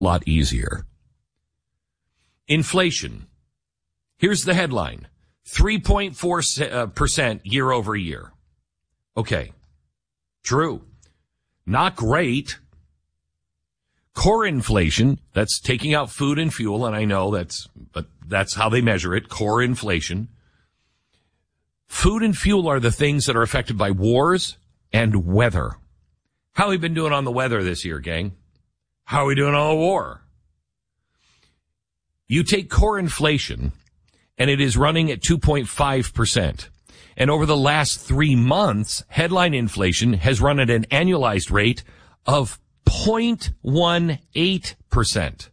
lot easier. Inflation. Here's the headline. 3.4% year over year. Okay. True. Not great. Core inflation, that's taking out food and fuel, and I know that's how they measure it, core inflation. Food and fuel are the things that are affected by wars and weather. How have we been doing on the weather this year, gang? How are we doing on the war? You take core inflation, and it is running at 2.5%. And over the last 3 months, headline inflation has run at an annualized rate of 0.18%.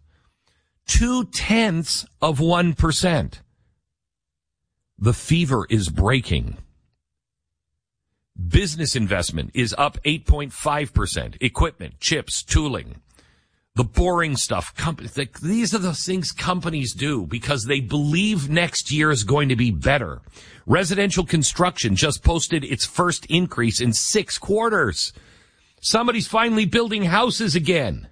0.2%. The fever is breaking. Business investment is up 8.5%. Equipment, chips, tooling. The boring stuff. These are the things companies do because they believe next year is going to be better. Residential construction just posted its first increase in 6 quarters. Somebody's finally building houses again.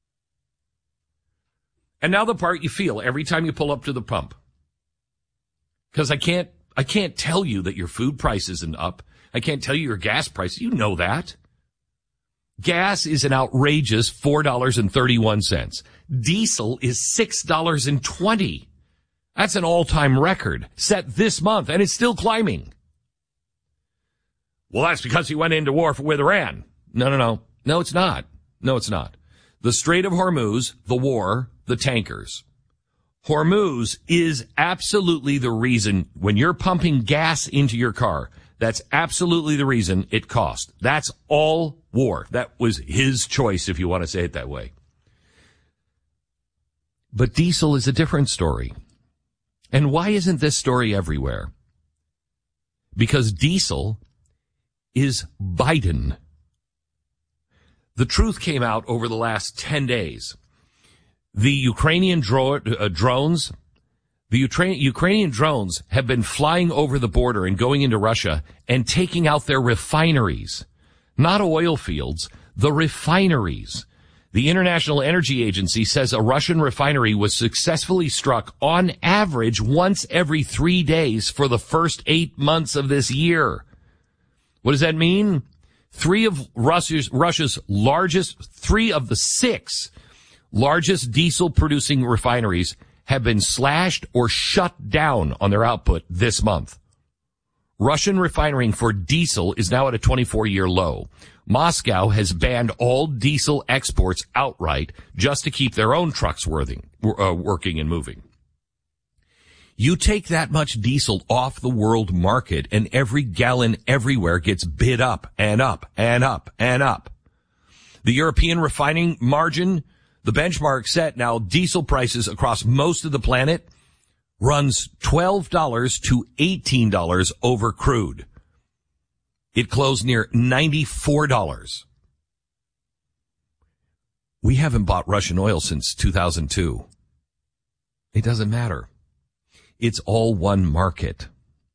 And now the part you feel every time you pull up to the pump. Because I can't tell you that your food price isn't up. I can't tell you your gas price. You know that. Gas is an outrageous $4.31. Diesel is $6.20. That's an all-time record set this month, and it's still climbing. Well, that's because he went into war with Iran. No. No, it's not. The Strait of Hormuz, the war, the tankers. Hormuz is absolutely the reason when you're pumping gas into your car, that's absolutely the reason it cost. That's all war. That was his choice, if you want to say it that way. But diesel is a different story. And why isn't this story everywhere? Because diesel is Biden. The truth came out over the last 10 days. The Ukrainian drones have been flying over the border and going into Russia and taking out their refineries. Not oil fields, the refineries. The International Energy Agency says a Russian refinery was successfully struck on average once every 3 days for the first 8 months of this year. What does that mean? 3 of the 6 largest diesel producing refineries have been slashed or shut down on their output this month. Russian refining for diesel is now at a 24-year low. Moscow has banned all diesel exports outright just to keep their own trucks working and moving. You take that much diesel off the world market and every gallon everywhere gets bid up and up and up and up. The European refining margin, the benchmark set now, diesel prices across most of the planet runs $12 to $18 over crude. It closed near $94. We haven't bought Russian oil since 2002. It doesn't matter. It's all one market.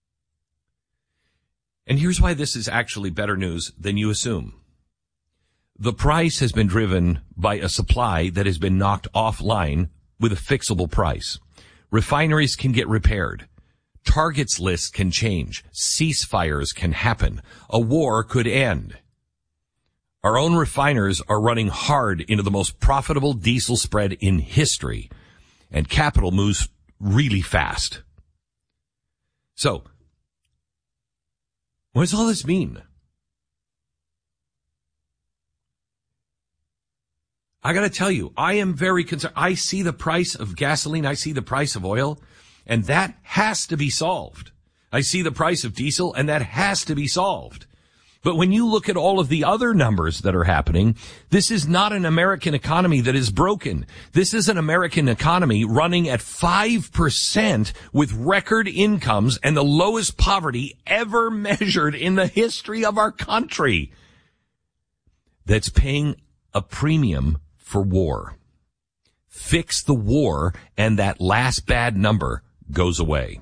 And here's why this is actually better news than you assume. The price has been driven by a supply that has been knocked offline with a fixable price. Refineries can get repaired. Targets lists can change. Ceasefires can happen. A war could end. Our own refiners are running hard into the most profitable diesel spread in history, and capital moves really fast. So, what does all this mean? I gotta tell you, I am very concerned. I see the price of gasoline, I see the price of oil, and that has to be solved. I see the price of diesel, and that has to be solved. But when you look at all of the other numbers that are happening, this is not an American economy that is broken. This is an American economy running at 5% with record incomes and the lowest poverty ever measured in the history of our country. That's paying a premium for war. Fix the war, and that last bad number goes away.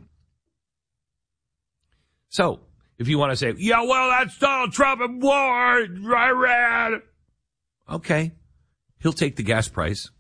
So, if you want to say, yeah, well, that's Donald Trump and war, Iran. Okay. He'll take the gas price.